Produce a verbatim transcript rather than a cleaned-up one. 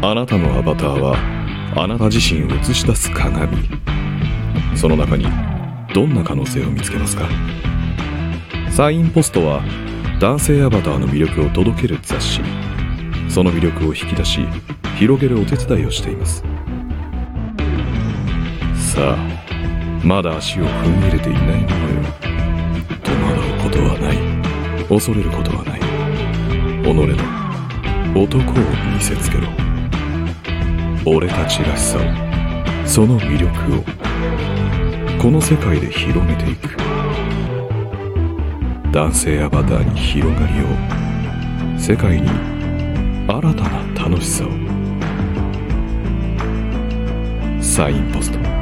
あなたのアバターはあなた自身を映し出す鏡。その中にどんな可能性を見つけますか？サインポストは男性アバターの魅力を届ける雑誌。その魅力を引き出し広げるお手伝いをしています。さあ、まだ足を踏み入れていないものよ。戸惑うことはない、恐れることはない。己の男を見せつけろ。俺たちらしさを、その魅力をこの世界で広めていく。男性アバターに広がりを、世界に新たな楽しさを。サインポスト。